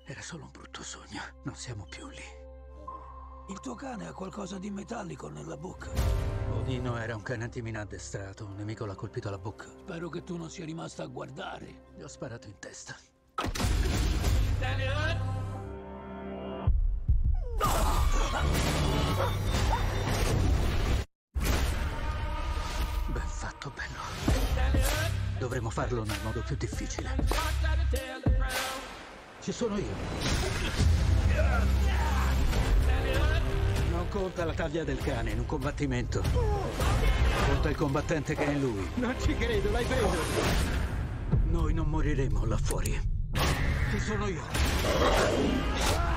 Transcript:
Era solo un brutto sogno. Non siamo più lì. Il tuo cane ha qualcosa di metallico nella bocca. Odino era un cane antimina addestrato. Un nemico l'ha colpito alla bocca. Spero che tu non sia rimasta a guardare. Gli ho sparato in testa. Ben fatto, bello. Dovremmo farlo nel modo più difficile. Ci sono io. Non conta la taglia del cane in un combattimento. Conta il combattente che è in lui. Non ci credo, l'hai preso! Noi non moriremo là fuori. Ci sono io.